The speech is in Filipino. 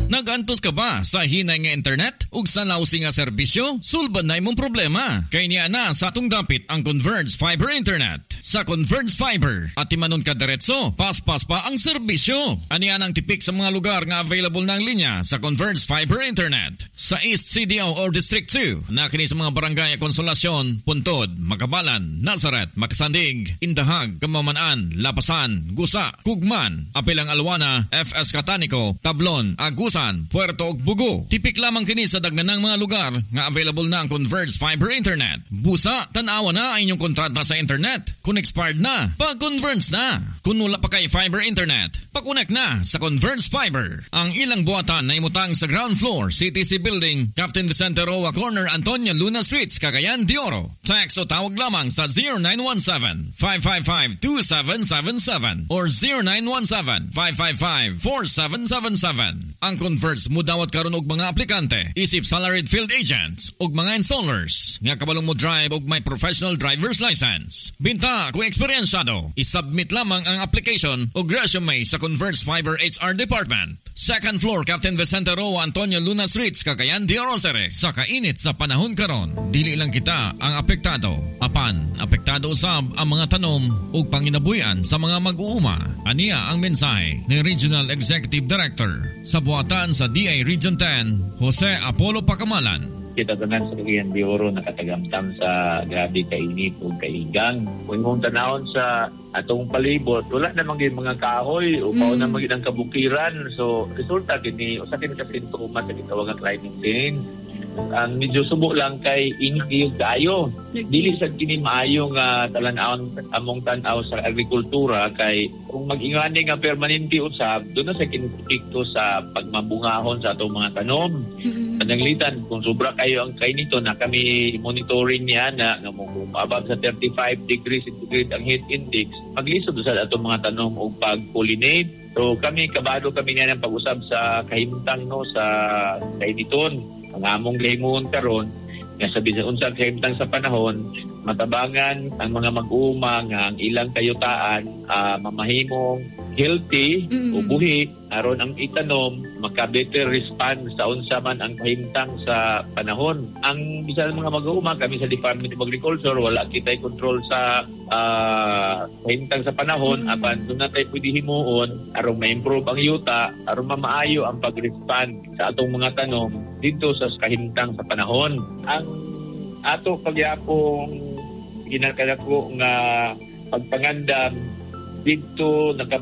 Nagantos ka ba sa hinay nga internet? Ug sa lausi nga serbisyo? Sulban na imong problema. Kay niya na sa atong dapit ang Converge Fiber Internet. Sa Converge Fiber, at timanon ka diretso, paspas pa ang serbisyo. Aniyan ang tipik sa mga lugar nga available ng linya sa Converge Fiber Internet. Sa East CDO or District 2, na kini sa mga barangay Konsolasyon, Puntod, Makabalan, Nazaret, Makasandig, Indahag, Kamamanaan, Lapasan, Gusa, Kugman, Apilang Alwana, FS Catanico, Tablon, Agusan, Puerto ug Bugo. Tipik lamang kini sa daganang mga lugar nga available na ang Converge Fiber Internet. Busa, tanawa na ang inyong kontrata sa internet. Kung expired na, pag-converge na. Kung wala pa kay Fiber Internet, pakunek na sa Converge Fiber. Ang ilang buhatan na imutang sa ground floor, CTC Building, Captain Vicente Roa Corner, Antonio Luna Streets, Cagayan de Oro. Text o tawag lamang sa 0917-555-2777 or 0917-555-4777. Ang Converge mudawat karon og mga aplikante, isip salaried field agents ug mga installers nga kabalong mo drive og may professional driver's license. Binta kung eksperyensyado, isubmit lamang ang application ug resume sa Converge Fiber HR Department. Second floor, Captain Vicente Roa, Antonio Luna Streets, Cagayan de Oro. Sa kainit sa panahon karon, dili lang kita ang apektado. Apan, apektado usab ang mga tanom ug panginabuhian sa mga mag-uuma. Aniya ang mensahe ni Regional Executive Director sa buhatan sa DA Region 10, Jose Apollo Pacamalan. Kita tanan sa Cagayan de Oro nakatagamtam sa grabe kainit ug kaigang. Kung mong tanawon sa atong palibot, wala namang yung mga kahoy o na maging ang kabukiran. So, resulta kini usa kini ka sintomas sa gitawag nga climate change. Ang medyo subo lang kay init yung kayo. Dili sa kini maayo nga talan-aon among tan-aw sa agrikultura kay kung mag-ingani nga permanente usab, doon na sa kinipikto sa pagmabungahon sa atong mga tanom. Pananglitan, kung sobra kayo ang kainito na kami monitoring niya na above sa 35 degrees centigrade ang heat index, maglisod sa atong mga tanom o pag-pollinate. So kami, kabado kami niya ng pag-usab sa kahimtang no, sa kainiton. Ang among lemon karon nga sabi sa unsang kahimtang sa panahon, matabangan ang mga mag-uuma nga ang ilang kayutaan mamahimong healthy o buhi aron ang itanom maka-better respond sa unsa man ang kahimtang sa panahon. Ang bisan mga mag-uuma kami sa Department of Agriculture wala kitay control sa kahimtang sa panahon apan doon na tayo pwede himuon aron ma-improve ang yuta aron mamaayo ang pag-respond sa atong mga tanom dito sa kahimtang sa panahon. Ang ato pagyapong ginakadako nga pagpangandam dito